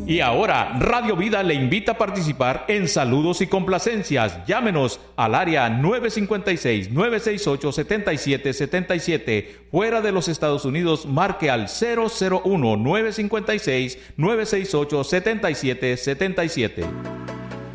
Y ahora, Radio Vida le invita a participar en Saludos y Complacencias. Llámenos al área 956-968-7777. Fuera de los Estados Unidos, marque al 001-956-968-7777.